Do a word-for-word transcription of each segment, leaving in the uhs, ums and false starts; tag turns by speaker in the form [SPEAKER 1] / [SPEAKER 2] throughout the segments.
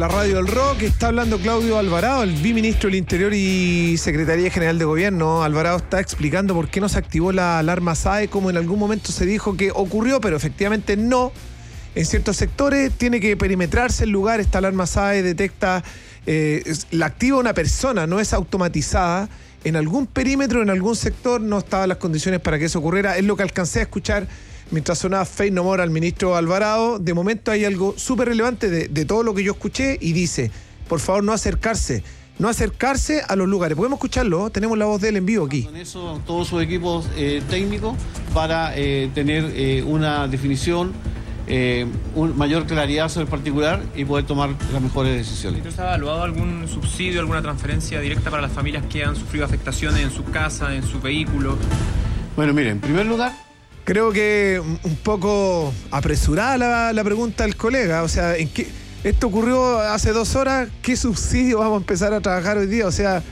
[SPEAKER 1] La radio del rock, está hablando Claudio Alvarado, el viceministro del Interior y Secretaría General de Gobierno. Alvarado está explicando por qué no se activó la alarma S A E, como en algún momento se dijo que ocurrió, pero efectivamente no. En ciertos sectores tiene que perimetrarse el lugar. Esta alarma S A E detecta, eh, la activa una persona, no es automatizada. En algún perímetro, en algún sector, no estaban las condiciones para que eso ocurriera. Es lo que alcancé a escuchar mientras sonaba Faith No More al ministro Alvarado. De momento hay algo súper relevante de, de todo lo que yo escuché, y dice, por favor, no acercarse, no acercarse a los lugares. ¿Podemos escucharlo? Tenemos la voz de él en vivo aquí.
[SPEAKER 2] Con eso, todos sus equipos eh, técnicos para eh, tener eh, una definición, eh, un mayor claridad sobre el particular y poder tomar las mejores decisiones.
[SPEAKER 3] ¿Se ha evaluado algún subsidio, alguna transferencia directa para las familias que han sufrido afectaciones en su casa, en su vehículo?
[SPEAKER 2] Bueno, mire, en primer lugar,
[SPEAKER 1] creo que un poco apresurada la, la pregunta del colega. O sea, ¿en qué? Esto ocurrió hace dos horas. ¿Qué subsidio vamos a empezar a trabajar hoy día? O sea,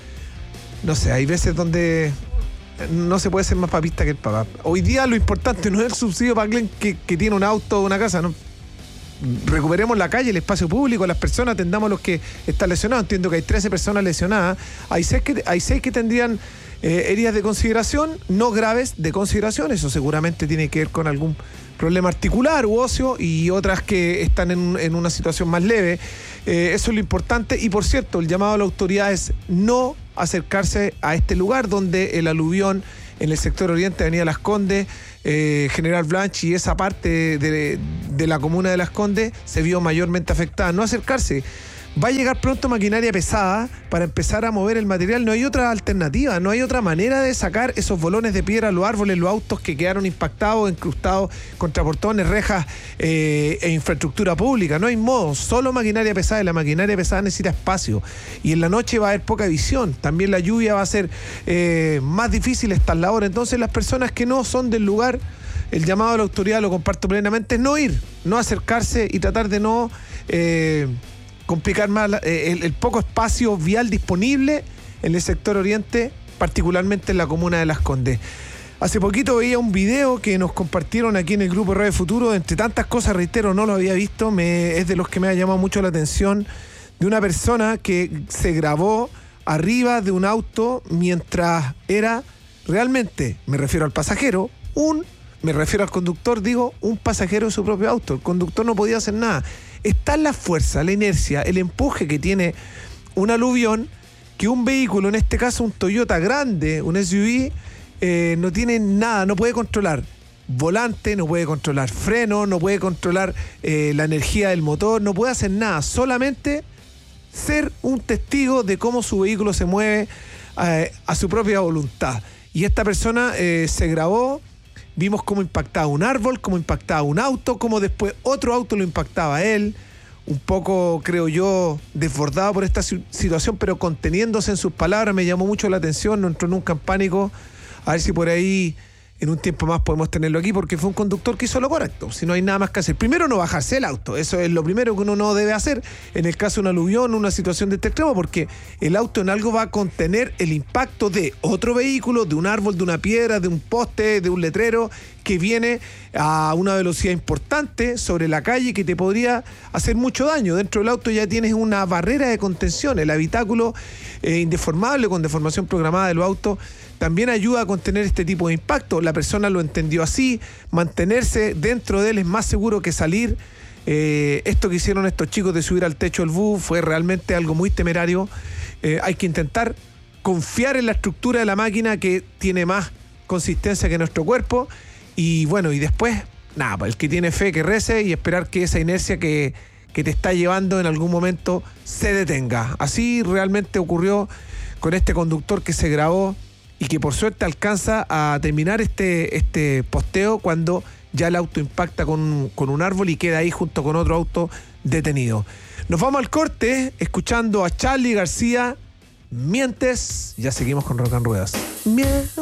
[SPEAKER 1] no sé, hay veces donde no se puede ser más papista que el papá. Hoy día lo importante no es el subsidio para alguien que, que tiene un auto o una casa, ¿no? Recuperemos la calle, el espacio público, las personas, atendamos a los que están lesionados. Entiendo que hay trece personas lesionadas. Hay seis que, hay seis que tendrían eh, heridas de consideración, no graves, de consideración. Eso seguramente tiene que ver con algún problema articular u óseo, y otras que están en, en una situación más leve. Eh, eso es lo importante. Y por cierto, el llamado a la autoridad es no acercarse a este lugar donde el aluvión en el sector oriente, Avenida Las Condes, eh, General Blanch y esa parte de, de la comuna de Las Condes se vio mayormente afectada. No acercarse. Va a llegar pronto maquinaria pesada para empezar a mover el material. No hay otra alternativa, no hay otra manera de sacar esos bolones de piedra, los árboles, los autos que quedaron impactados, incrustados contra portones, rejas eh, e infraestructura pública. No hay modo, solo maquinaria pesada, y la maquinaria pesada necesita espacio. Y en la noche va a haber poca visión. También la lluvia va a hacer eh, más difícil estas labores. Entonces las personas que no son del lugar, el llamado a la autoridad, lo comparto plenamente, es no ir, no acercarse y tratar de no Eh, complicar más eh, el, el poco espacio vial disponible en el sector oriente, particularmente en la comuna de Las Condes. Hace poquito veía un video que nos compartieron aquí en el grupo Radio Futuro. Entre tantas cosas, reitero, no lo había visto, me, es de los que me ha llamado mucho la atención, de una persona que se grabó arriba de un auto mientras era realmente, me refiero al pasajero, un, me refiero al conductor, digo, un pasajero de su propio auto. El conductor no podía hacer nada. Está la fuerza, la inercia, el empuje que tiene un aluvión, que un vehículo, en este caso un Toyota grande, un S U V, eh, no tiene nada, no puede controlar volante, no puede controlar freno, no puede controlar eh, la energía del motor, no puede hacer nada, solamente ser un testigo de cómo su vehículo se mueve eh, a su propia voluntad. Y esta persona eh, se grabó. Vimos cómo impactaba un árbol, cómo impactaba un auto, cómo después otro auto lo impactaba a él. Un poco, creo yo, desbordado por esta situación, pero conteniéndose en sus palabras. Me llamó mucho la atención, no entró nunca en pánico. A ver si por ahí en un tiempo más podemos tenerlo aquí, porque fue un conductor que hizo lo correcto. Si no hay nada más que hacer. Primero, no bajarse el auto. Eso es lo primero que uno no debe hacer en el caso de un aluvión, una situación de este extremo, porque el auto en algo va a contener el impacto de otro vehículo, de un árbol, de una piedra, de un poste, de un letrero que viene a una velocidad importante sobre la calle, que te podría hacer mucho daño. Dentro del auto ya tienes una barrera de contención. El habitáculo eh, indeformable, con deformación programada de los autos, también ayuda a contener este tipo de impacto. La persona lo entendió así. Mantenerse dentro de él es más seguro que salir. Eh, esto que hicieron estos chicos de subir al techo del bus fue realmente algo muy temerario. Eh, hay que intentar confiar en la estructura de la máquina, que tiene más consistencia que nuestro cuerpo. Y bueno, y después, nada, el que tiene fe que rece y esperar que esa inercia que, que te está llevando en algún momento se detenga. Así realmente ocurrió con este conductor que se grabó y que por suerte alcanza a terminar este, este posteo cuando ya el auto impacta con, con un árbol y queda ahí junto con otro auto detenido. Nos vamos al corte escuchando a Charly García, Mientes. Ya seguimos con Rock and Ruedas. Mientes.